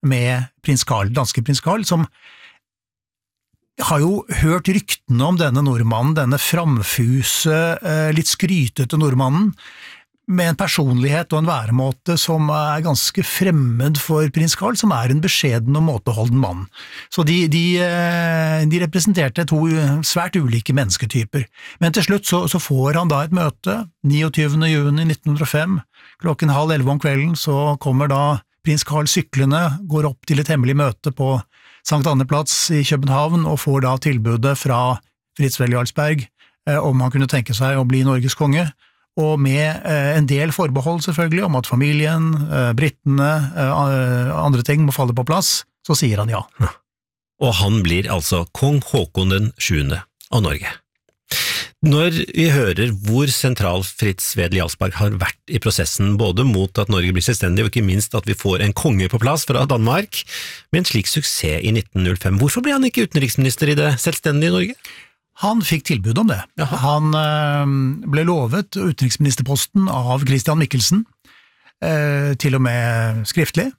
med prins Carl, danske prins Carl, som har jo hørt ryktene om denne nordmannen, denne framfuse, litt skrytete nordmannen, med en personlighet og en væremåte som ganske fremmed for prins Carl, som en beskjeden og måteholden mann. Så de representerte to svært ulike mennesketyper. Men til slutt så får han da et møte, 29. juni 1905, klokken 10:30 om kvelden, så kommer da prins Carl syklende, går opp til et hemmelig møte på Sankt Anne Plats i København, og får da tilbudet fra Fritz Welle Jarlsberg om han kunne tenke seg å bli Norges konge, og med en del forbehold selvfølgelig om at familien, brittene, andre ting må falle på plass, så sier han ja. Og han blir altså kong Håkon den 7. av Norge. Når vi hører hvor sentral Fritz Welle Jarlsberg har vært i prosessen, både mot at Norge blir selvstendig, og ikke minst at vi får en konge på plass fra Danmark, med en slik suksess i 1905, hvorfor ble han ikke utenriksminister i det selvstendige Norge? Han fikk tilbud om det. Jaha. Han ble lovet utenriksministerposten av Christian Michelsen, til og med skriftlig,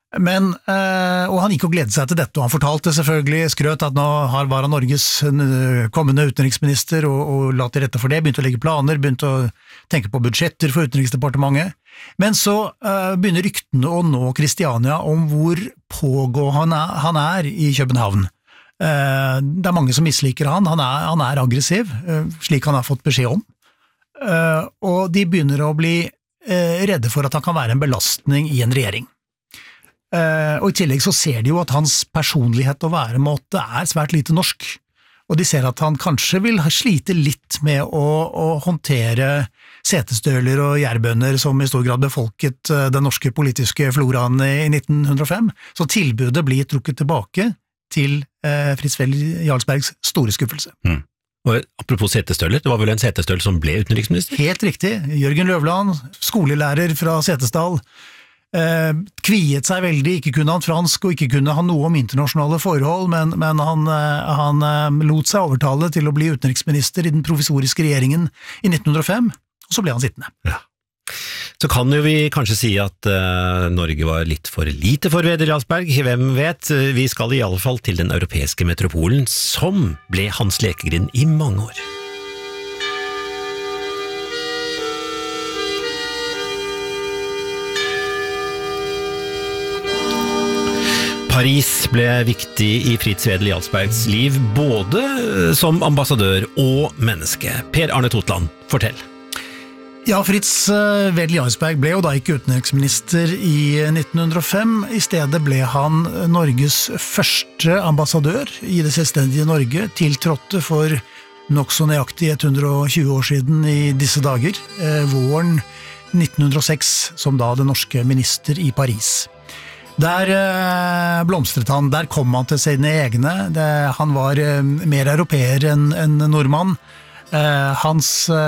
og han gikk og gledet seg til dette, og han fortalte selvfølgelig, skrøt at nå var han Norges kommende utenriksminister, og la til rette for det, begynte å legge planer, begynte å tenke på budsjetter for utenriksdepartementet, men så begynner ryktene å nå Kristiania om hvor pågående han i København. Det mange som misliker han aggressiv, slik han har fått beskjed om, og de begynner å bli redde for at han kan være en belastning i en regjering. Og i tillegg så ser de jo at hans personlighet og væremåte svært lite norsk, og de ser at han kanskje vil slite litt med å håndtere setestøler og gjærbønder som i stor grad befolket den norske politiske floraen i 1905, så tilbudet blir trukket tilbake til Fritz Welle Jarlsbergs store skuffelse. Og apropos setestøler, det var vel en setestøl som ble utenriksminister? Helt riktig. Jørgen Løvland, skolelærer fra Setesdal, kviet seg veldig, ikke kunne han fransk og ikke kunne han noe om internasjonale forhold, men han lot seg overtale til å bli utenriksminister i den provisoriske regjeringen i 1905, og så ble han sittende. Ja. Så kan jo vi kanskje si at Norge var litt for lite for Welle Jarlsberg, hvem vet, vi skal i alle fall til den europeiske metropolen, som ble hans lekegrind i mange år. Paris ble viktig i Fritz Welle Jarlsbergs liv, både som ambassadør og menneske. Per Arne Totland, fortell. Ja, Fritz Welle Jarlsberg ble jo da ikke utenriksminister i 1905, i stedet ble han Norges første ambassadør i det selvstendige Norge, tiltrådte for nok så nøyaktig 120 år siden i disse dager, våren 1906, som da den norske minister i Paris. Der blomstret han, der kom han til sine egne, han var mer europeer enn nordmann. Hans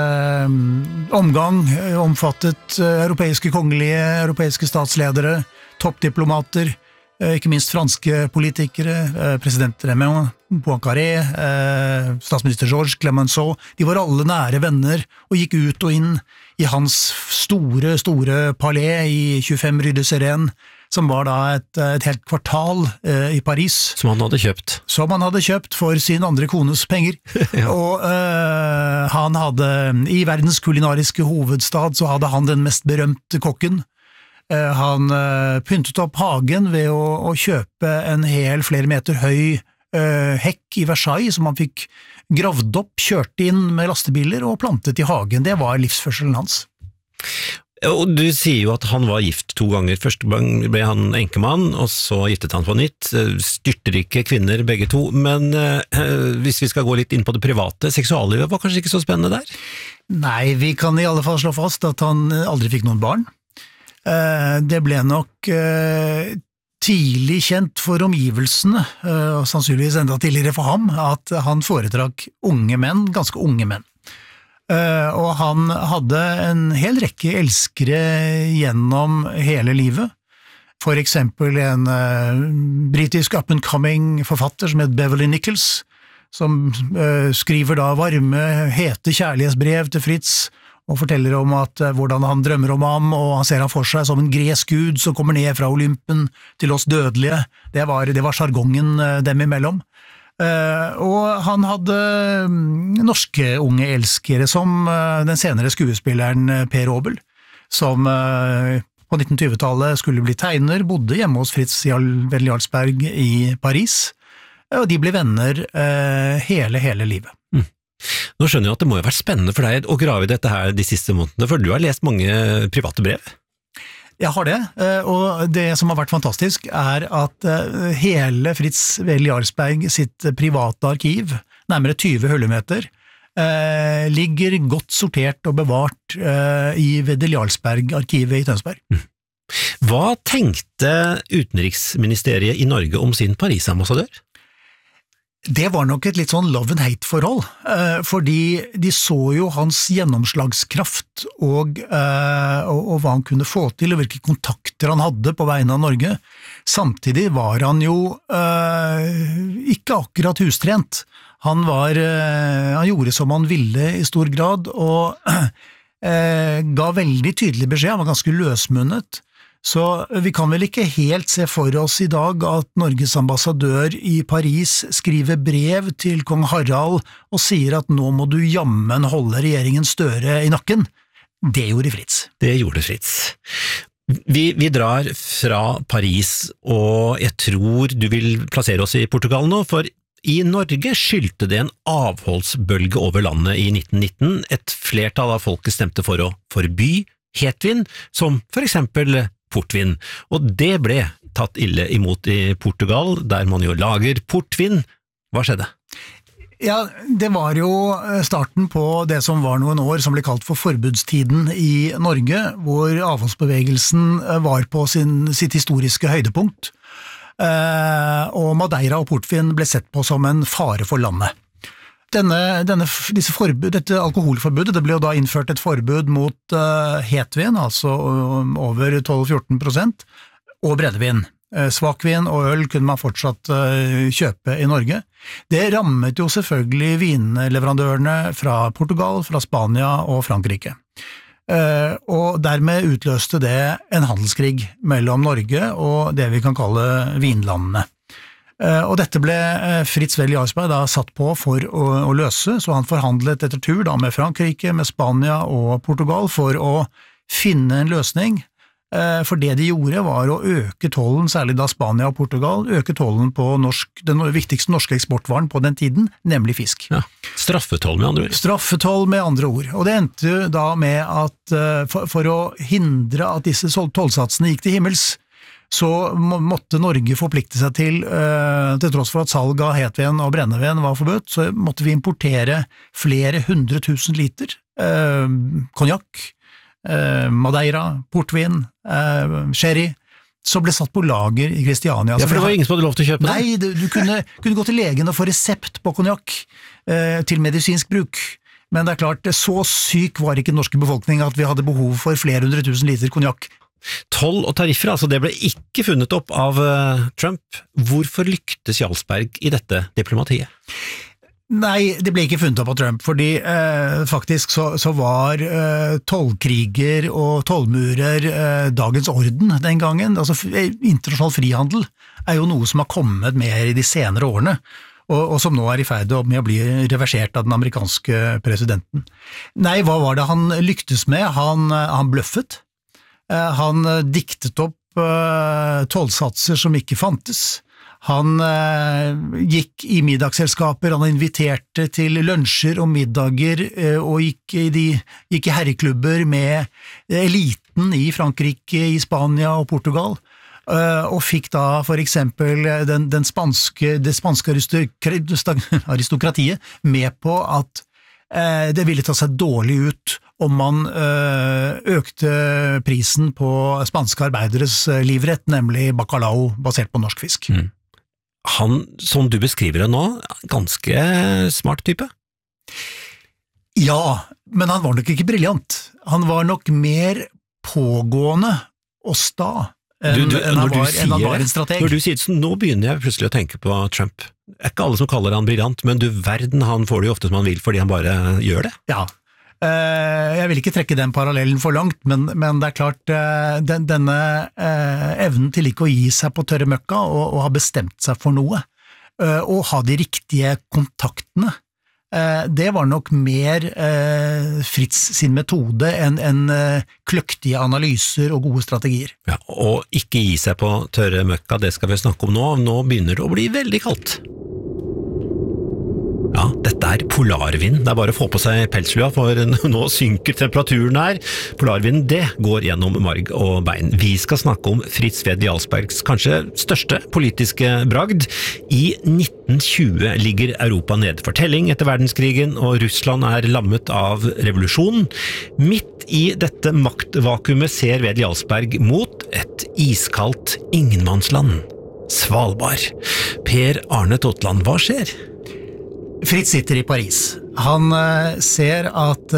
omgang omfattet europeiske kongelige, europeiske statsledere, toppdiplomater, ikke minst franske politikere, president Raymond Poincaré, statsminister Georges Clemenceau, de var alle nære venner og gikk ut og inn i hans store palais i 25 Rue de Sérène, som var da et helt kvartal i Paris. Som han hadde kjøpt. Som han hadde kjøpt for sin andre kones penger. Ja. Og han hadde, i verdens kulinariske hovedstad, så hadde han den mest berømte kokken. Han pyntet opp hagen ved å kjøpe en hel flere meter høy hekk i Versailles, som han fikk gravd opp, kjørt inn med lastebiler og plantet i hagen. Det var livsførselen hans. Og du sier jo at han var gift 2 ganger. Første gang ble han enkemann, og så giftet han på nytt. Styrterike kvinner begge to, men hvis vi skal gå litt inn på det private, seksuallivet var kanskje ikke så spennende der? Nei, vi kan i alle fall slå fast at han aldri fikk noen barn. Det ble nok tidlig kjent for omgivelsene, og sannsynligvis enda tidligere for ham, at han foretrakk unge menn, ganske unge menn. Og han hadde en hel rekke elskere gjennom hele livet. For eksempel en britisk up-and-coming forfatter som het Beverly Nichols, som skriver da varme, hete kjærlighetsbrev til Fritz, og forteller om hvordan han drømmer om ham, og han ser ham for seg som en gresk gud som kommer ned fra Olympen til oss dødelige. Det var sjargongen dem imellom. Og han hadde norske unge elskere, som den senere skuespilleren Per Aabel, som på 1920-tallet skulle bli tegner, bodde hjemme hos Fritz Wedel Jarlsberg i Paris, og de ble venner hele livet. Nå skjønner jeg at det må ha vært spennende for deg å grave i dette her de siste månedene, for du har lest mange private brev. Jeg har det, og det som har vært fantastisk at hele Fritz Wedel Jarlsberg sitt private arkiv, nærmere 20 hullemeter, ligger godt sortert og bevart i Wedel Jarlsberg-arkivet i Tønsberg. Hva tenkte utenriksministeriet i Norge om sin Paris-ambassadør? Det var nok et litt sånn love and hate-forhold, fordi de så jo hans gjennomslagskraft og hva han kunne få til, og hvilke kontakter han hadde på vegne av Norge. Samtidig var han jo ikke akkurat hustrent. Han gjorde som han ville i stor grad, og ga veldig tydelig beskjed, han var ganske løsmunnet. Så vi kan vel ikke helt se for oss i dag at Norges ambassadør i Paris skriver brev til kong Harald og sier at nå må du jammen holde regjeringen Støre i nakken. Det gjorde Fritz. Det gjorde Fritz. Vi drar fra Paris, og jeg tror du vil plassere oss i Portugal nå, for i Norge skyldte det en avholdsbølge over landet i 1919. Et flertall av folket stemte for å forby hetvin, som for eksempel portvin, og det ble tatt ille imot i Portugal, der man jo lager portvin. Hva skjedde? Ja, det var jo starten på det som var noen år som ble kalt for forbudstiden i Norge, hvor avholdsbevegelsen var på sitt historiske høydepunkt, og Madeira og portvin ble sett på som en fare for landet. Dette alkoholforbudet, det ble jo da innført et forbud mot hetvin, altså over 12-14%, og brennevin. Svakvin og øl kunne man fortsatt kjøpe i Norge. Det rammet jo selvfølgelig vinleverandørene fra Portugal, fra Spania og Frankrike. Og dermed utløste det en handelskrig mellom Norge og det vi kan kalle vinlandene. Og dette ble Fritz Wedel Jarlsberg da satt på for å løse, så han forhandlet etter tur da med Frankrike, med Spania og Portugal for å finne en løsning, for det de gjorde var å øke tollen, særlig da Spania og Portugal, øke tollen på den viktigste norske eksportvaren på den tiden, nemlig fisk. Ja, straffetoll med andre ord. Straffetoll med andre ord, og det endte da med at for å hindre at disse tollsatsene gikk til himmels, så måtte Norge forplikte seg til tross for at salg av hetvin og brennevin var forbudt, så måtte vi importere flere 100 000 liter konjakk, Madeira, portvin, sherry, som ble satt på lager i Kristiania. Ja, for det var ingen som hadde lov til å kjøpe det? Nei, du kunne gå til legen og få resept på konjakk til medisinsk bruk. Men det er klart, så syk var ikke den norske befolkning at vi hadde behov for flere 100 000 liter konjakk. Toll og tariffer, altså det ble ikke funnet opp av Trump. Hvorfor lyktes Jarlsberg i dette diplomatiet? Nei, det ble ikke funnet opp av Trump, fordi faktisk så var tollkriger og tollmurer dagens orden den gangen. Altså internasjonal frihandel er jo noe som har kommet mer i de senere årene, og som nå er i ferd med å bli reversert av den amerikanske presidenten. Nei, hva var det han lyktes med? Han bløffet. Han diktet opp tollsatser som ikke fantes. Han gikk i middagsselskaper, han inviterte til lunsjer og middager, og gikk i herreklubber med eliten i Frankrike, i Spania og Portugal, og fikk da for eksempel det spanske aristokratiet med på at det ville ta seg dårlig ut om man økte prisen på spanske arbeideres livrett, nemlig bacalao basert på norsk fisk. Han, som du beskriver det nå, ganske smart type? Ja, men han var nok ikke briljant. Han var nok mer pågående og sta enn han var en strateg. Når du sier det sånn, nå begynner jeg plutselig å tenke på Trump. Det er ikke alle som kaller han briljant, men du verden, han får det jo ofte som han vil fordi han bare gjør det. Ja, Jeg vil ikke trekke den parallellen for langt, men det klart, denne evnen til ikke å gi seg på tørre møkka og ha bestemt seg for noe, og ha de riktige kontaktene, det var nok mer Fritz sin metode enn kløktige analyser og gode strategier. Ja, og ikke gi seg på tørre møkka, det skal vi snakke om nå. Nå begynner det å bli veldig kaldt. Ja, dette polarvind. Det bare å få på seg pelslua, for nå synker temperaturen her. Polarvinden, det går gjennom marg og bein. Vi skal snakke om Fritz V. Jarlsbergs kanskje største politiske bragd. I 1920 ligger Europa nede for telling etter verdenskrigen, og Russland lammet av revolusjonen. Midt i dette maktvakuumet ser V. Jarlsberg mot et iskaldt ingenmannsland. Svalbard. Per Arne Totland, hva skjer? Fritz sitter i Paris. Han ser at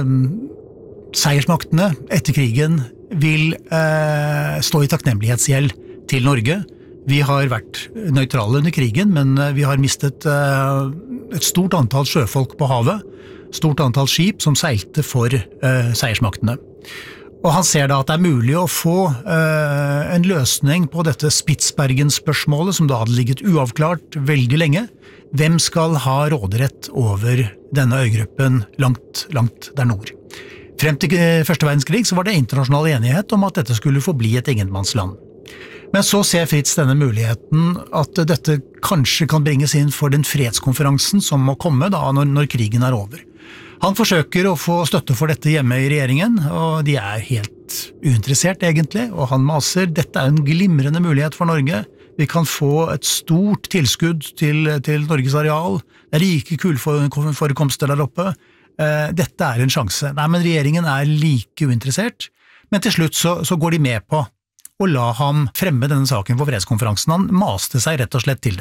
seiersmaktene etter krigen vil stå i takknemlighetsgjeld til Norge. Vi har vært nøytrale under krigen, men vi har mistet et stort antall sjøfolk på havet, stort antall skip som seilte for seiersmaktene. Og han ser da at det mulig å få en løsning på dette Spitsbergen-spørsmålet, som da hadde ligget uavklart veldig lenge. Hvem skal ha råderett over denne øygruppen langt, langt der nord? Frem til første verdenskrig så var det internasjonal enighet om at dette skulle forbli et ingenmannsland. Men så ser Fritz denne muligheten at dette kanskje kan bringes inn for den fredskonferansen som må komme da når krigen over. Han forsøker å få støtte for dette hjemme i regjeringen, og de helt uinteressert egentlig, og han maser, dette en glimrende mulighet for Norge. Vi kan få et stort tilskudd til Norges areal, det rike kullforekomster der oppe. Dette en sjanse. Nei, men regjeringen like uinteressert, men til slutt så går de med på å la ham fremme denne saken for fredskonferansen. Han maste seg rett og slett til det.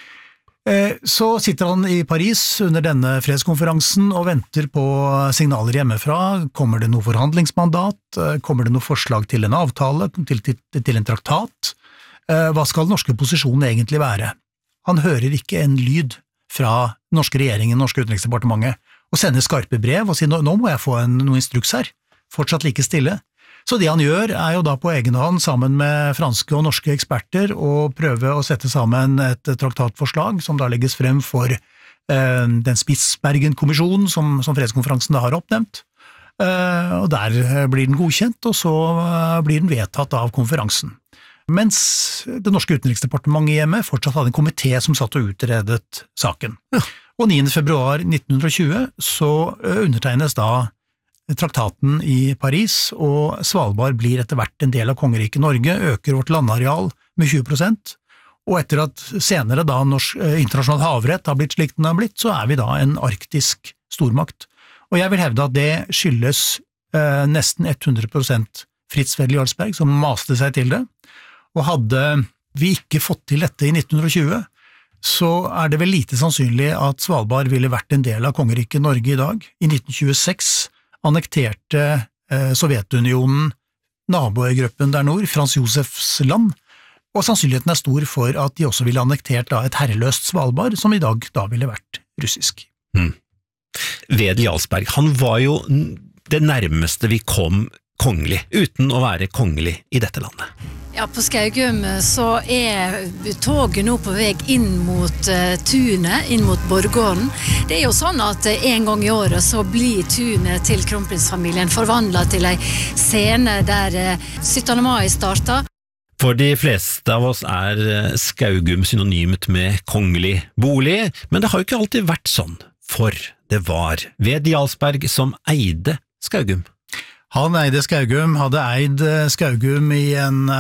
Så sitter han i Paris under denne fredskonferansen og venter på signaler hjemmefra. Kommer det noe forhandlingsmandat? Kommer det noe forslag til en avtale, til en traktat? Hva skal den norske posisjonen egentlig være? Han hører ikke en lyd fra norske regjeringen, norske utenriksdepartementet, og sender skarpe brev og sier, nå må jeg få noe instruks her. Fortsatt like stille. Så det han gjør jo da på egen hånd sammen med franske og norske eksperter å prøve å sette sammen et traktatforslag som da legges frem for den Spitsbergen-kommisjonen som fredskonferansen da har oppnevnt. Og der blir den godkjent, og så blir den vedtatt av konferansen. Mens det norske utenriksdepartementet hjemme fortsatt hadde en komité som satt og utredet saken. Ja. Og 9. februar 1920 så undertegnes da traktaten i Paris, og Svalbard blir etter hvert en del av kongeriket Norge, øker vårt landareal med 20%, og etter at senere da internasjonal havrett har blitt slik den har blitt, så vi da en arktisk stormakt. Og jeg vil hevde at det skyldes nesten 100% Fritz V. Jarlsberg, som maste seg til det, og hadde vi ikke fått til dette i 1920, så det vel lite sannsynlig at Svalbard ville vært en del av kongeriket Norge i dag. I 1926 annekterte Sovjetunionen naboøygruppen der nord, Frans Josefs land, og sannsynligheten stor for at de også ville annektert da et herreløst Svalbard, som i dag da ville vært russisk. V. Jarlsberg, han var jo det nærmeste vi kom kongelig, uten å være kongelig i dette landet. Ja, på Skaugum så toget nå på vei inn mot tunet, inn mot borggården. Det jo sånn at en gang i året så blir tunet til kronprinsfamilien forvandlet til en scene der 17. mai startet. For de fleste av oss Skaugum synonymt med kongelig bolig, men det har jo ikke alltid vært sånn, for det var V. Jarlsberg som eide Skaugum. Han eide Skaugum, hadde eid Skaugum i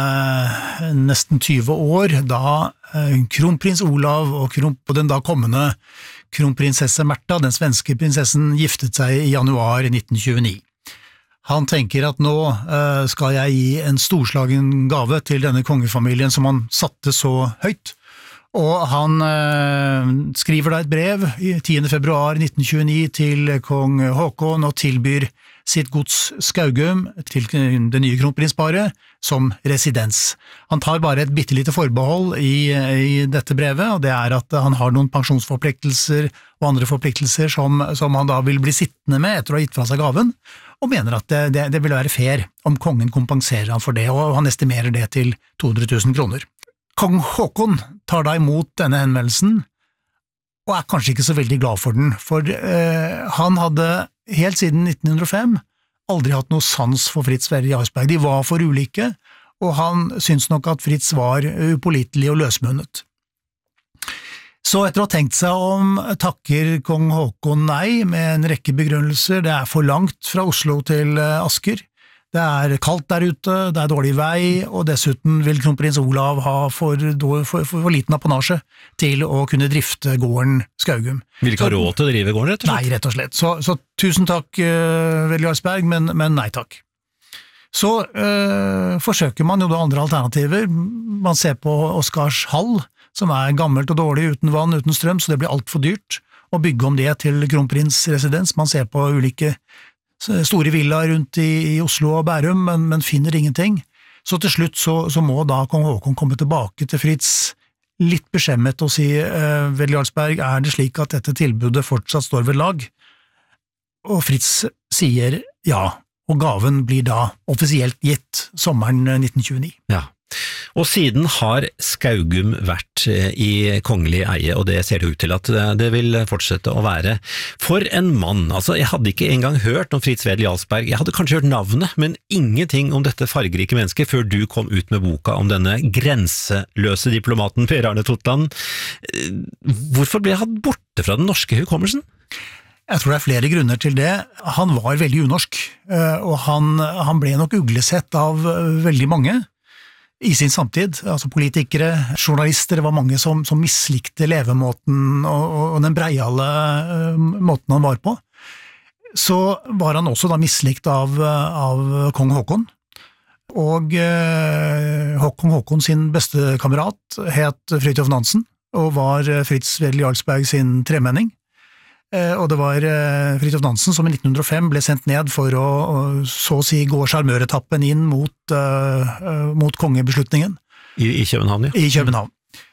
nesten 20 år, da kronprins Olav og den da kommende kronprinsesse Märtha, den svenske prinsessen, giftet seg i januar 1929. Han tenker at nå skal jeg gi en storslagen gave til denne kongefamilien som han satte så høyt, Og han skriver da et brev 10. februar 1929 til kong Håkon og tilbyr sitt gods Skaugum til det nye kronprinsparet som residens. Han tar bare et bittelite forbehold i dette brevet, og det er at han har noen pensjonsforpliktelser og andre forpliktelser som han da vil bli sittende med etter å ha gitt fra seg gaven, og mener at det vil være fair om kongen kompenserer han for det, og han estimerer det til 200 000 kroner. Kong Håkon tar da imot denne henvendelsen, og er kanskje ikke så veldig glad for den, for han hadde helt siden 1905 aldri hatt noe sans for Fritz Sverre Jarlsberg. De var for ulike, og han syntes nok at Fritz var upålitelig og løsmunnet. Så etter å ha tenkt seg om, takker kong Håkon nei med en rekke begrunnelser. Det er for langt fra Oslo til Asker. Det er kaldt der ute, det er dårlig vei, og dessuten vil kronprins Olav ha for liten apanasje til å kunne drifte gården Skaugum. Vil ikke ha råd til å drive gården, rett og slett? Nei, rett og slett. Så tusen takk, Jarlsberg, men nei takk. Så forsøker man jo da andre alternativer. Man ser på Oscars hall, som er gammelt og dårlig, uten vann, uten strøm, så det blir alt for dyrt å bygge om det til kronprinsresidens. Man ser på ulike store villaer rundt i Oslo og Bærum, men finner ingenting. Så til slutt så må da kong Håkon komme tilbake til Fritz litt beskjemmet og si, vel Jarlsberg, er det slik at dette tilbudet fortsatt står ved lag? Og Fritz sier ja, og gaven blir da offisielt gitt sommeren 1929. Ja. Og siden har Skaugum vært i kongelig eie, og det ser det ut til at det vil fortsette å være. For en mann, altså jeg hadde ikke engang hørt om Fritz Wedel Jarlsberg, jeg hadde kanskje hørt navnet, men ingenting om dette fargerike mennesket før du kom ut med boka om denne grenseløse diplomaten Per Arne Totland. Hvorfor ble han borte fra den norske hukommelsen? Jeg tror det er flere grunner til det. Han var veldig unorsk, og han ble nok uglesett av veldig mange i sin samtid, altså politikere, journalister, det var mange som mislikte levemåten og den breiale måten han var på. Så var han også da mislikt av kong Håkon, og kong Håkon sin beste kamerat het Fridtjof Nansen, og var Fritz Wedel Jarlsberg sin tremenning. Og det var Fridtjof Nansen som i 1905 ble sendt ned for å så å si gå sjarmøretappen inn mot kongebeslutningen. I København, ja. I København.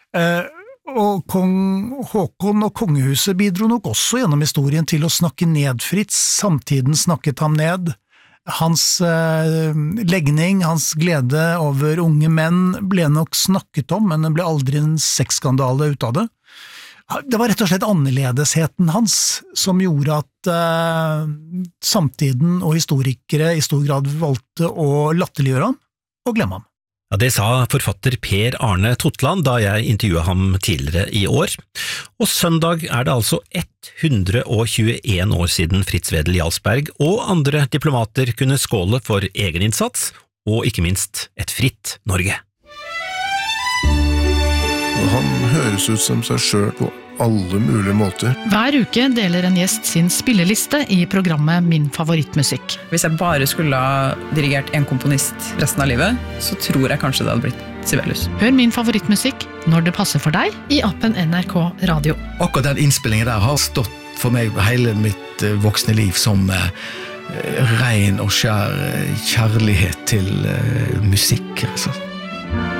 Og kong Håkon og kongehuset bidro nok også gjennom historien til å snakke ned Fritz, samtiden snakket ham ned. Hans legning, hans glede over unge menn ble nok snakket om, men det ble aldri en sexskandale ut av det. Det var rett og slett annerledesheten hans som gjorde at samtiden og historikere i stor grad valgte å latterliggjøre ham og glemme ham. Ja, det sa forfatter Per Arne Totland da jeg intervjuet ham tidligere i år. Og søndag er det altså 121 år siden Fritz Wedel Jarlsberg og andre diplomater kunne skåle for egen innsats, og ikke minst et fritt Norge. Han høres ut som seg selv på alle mulige måter. Hver uke deler en gjest sin spilleliste i programmet Min favorittmusikk. Hvis jeg bare skulle ha dirigert en komponist resten av livet, så tror jeg kanskje det hadde blitt Sibelius. Hør Min favorittmusikk når det passer for deg i appen NRK Radio. Akkurat den innspillingen der har stått for meg hele mitt voksne liv som ren og skjær kjærlighet til musikk, altså.